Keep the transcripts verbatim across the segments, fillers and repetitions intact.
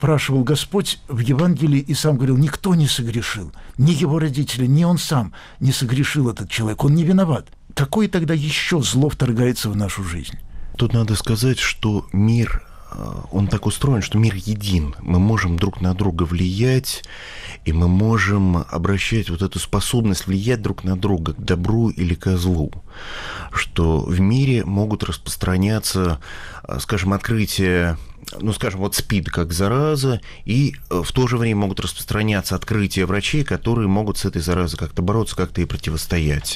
спрашивал Господь в Евангелии и сам говорил, никто не согрешил, ни его родители, ни он сам не согрешил, этот человек, он не виноват. Какое тогда еще зло вторгается в нашу жизнь? Тут надо сказать, что мир, он так устроен, что мир един. Мы можем друг на друга влиять, и мы можем обращать вот эту способность влиять друг на друга к добру или к злу. Что в мире могут распространяться, скажем, открытия, ну, скажем, вот СПИД как зараза, и в то же время могут распространяться открытия врачей, которые могут с этой заразой как-то бороться, как-то и противостоять.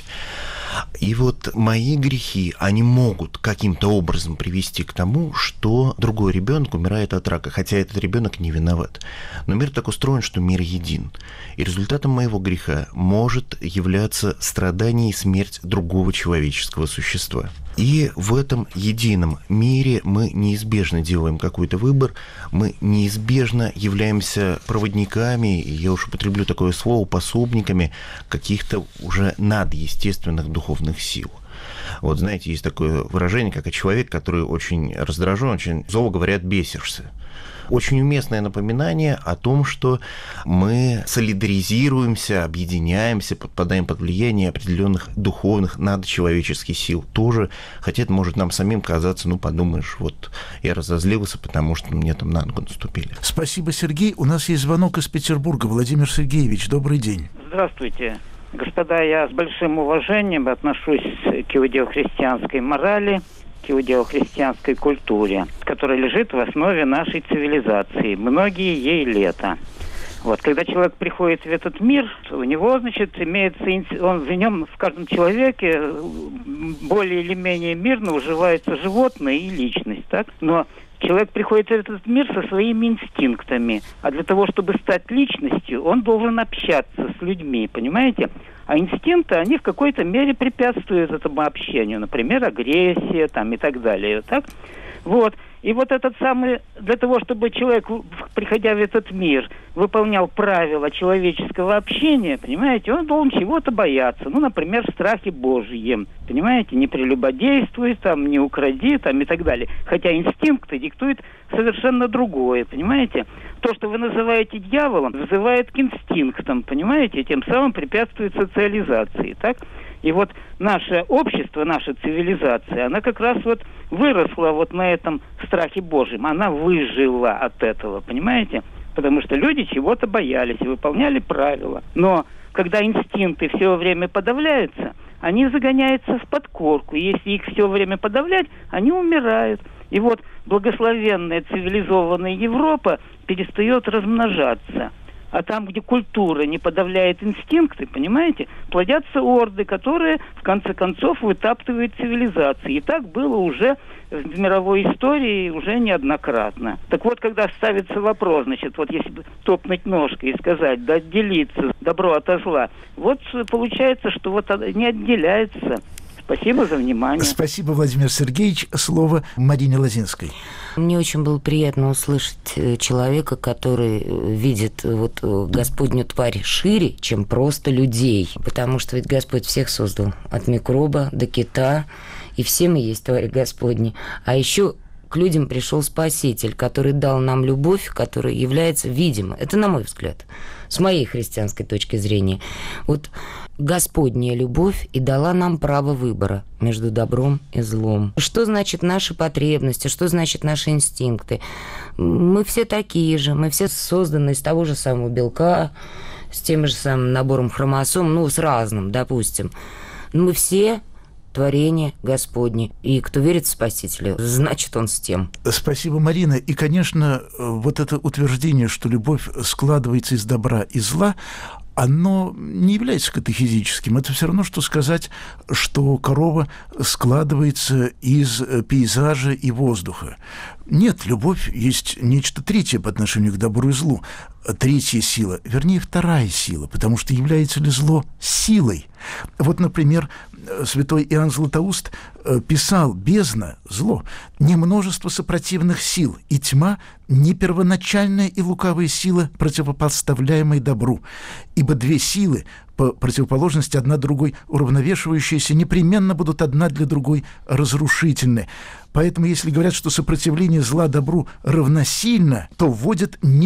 И вот мои грехи, они могут каким-то образом привести к тому, что другой ребенок умирает от рака, хотя этот ребенок не виноват. Но мир так устроен, что мир един. И результатом моего греха может являться страдание и смерть другого человеческого существа. И в этом едином мире мы неизбежно делаем какой-то выбор, мы неизбежно являемся проводниками, я уж употреблю такое слово, пособниками каких-то уже надъестественных духовных сил. Вот знаете, есть такое выражение, как человек, который очень раздражен, очень зло говорят, бесишься. Очень уместное напоминание о том, что мы солидаризируемся, объединяемся, подпадаем под влияние определенных духовных надчеловеческих сил тоже, хотя это может нам самим казаться, ну, подумаешь, вот я разозлился, потому что мне там на ногу наступили. Спасибо, Сергей. У нас есть звонок из Петербурга. Владимир Сергеевич, добрый день. Здравствуйте. Господа, я с большим уважением отношусь к иудео-христианской морали, к иудео-христианской культуре, которая лежит в основе нашей цивилизации. Многие ей лета. Вот, когда человек приходит в этот мир, у него, значит, имеется, он в нем, в каждом человеке более или менее мирно уживается животное и личность, так? Но человек приходит в этот мир со своими инстинктами, а для того, чтобы стать личностью, он должен общаться с людьми, понимаете? А инстинкты, они в какой-то мере препятствуют этому общению, например, агрессия там, и так далее, так? Вот. И вот этот самый, для того, чтобы человек, приходя в этот мир, выполнял правила человеческого общения, понимаете, он должен чего-то бояться. Ну, например, в страхе Божьем, понимаете, не прелюбодействуй, там, не укради, там, и так далее. Хотя инстинкты диктуют совершенно другое, понимаете. То, что вы называете дьяволом, вызывает к инстинктам, понимаете, и тем самым препятствует социализации, так? И вот наше общество, наша цивилизация, она как раз вот выросла вот на этом страхе Божьем. Она выжила от этого, понимаете? Потому что люди чего-то боялись и выполняли правила. Но когда инстинкты все время подавляются, они загоняются в подкорку. И если их все время подавлять, они умирают. И вот благословенная цивилизованная Европа перестает размножаться. А там, где культура не подавляет инстинкты, понимаете, плодятся орды, которые, в конце концов, вытаптывают цивилизации. И так было уже в мировой истории уже неоднократно. Так вот, когда ставится вопрос, значит, вот если топнуть ножкой и сказать, да отделиться добро от зла, вот получается, что вот не отделяется. Спасибо за внимание. Спасибо, Владимир Сергеевич. Слово Марине Лозинской. Мне очень было приятно услышать человека, который видит вот Господню тварь шире, чем просто людей. Потому что ведь Господь всех создал. От микроба до кита. И все мы есть твари Господни. А еще к людям пришел Спаситель, который дал нам любовь, которая является видимой. Это на мой взгляд, с моей христианской точки зрения. Вот Господняя любовь и дала нам право выбора между добром и злом. Что значит наши потребности, что значит наши инстинкты? Мы все такие же, мы все созданы из того же самого белка, с тем же самым набором хромосом, ну, с разным, допустим. Но мы все творение Господне. И кто верит в Спасителя, значит, он с тем. Спасибо, Марина. И, конечно, вот это утверждение, что любовь складывается из добра и зла, оно не является катехизическим. Это все равно, что сказать, что корова складывается из пейзажа и воздуха. Нет, любовь есть нечто третье по отношению к добру и злу. Третья сила, вернее, вторая сила, потому что является ли зло силой? Вот, например, святой Иоанн Златоуст писал: «Бездна, зло, не множество сопротивных сил, и тьма не первоначальная и лукавая сила, противопоставляемая добру, ибо две силы, по противоположности одна другой уравновешивающиеся, непременно будут одна для другой разрушительны». Поэтому, если говорят, что сопротивление зла добру равносильно, то вводят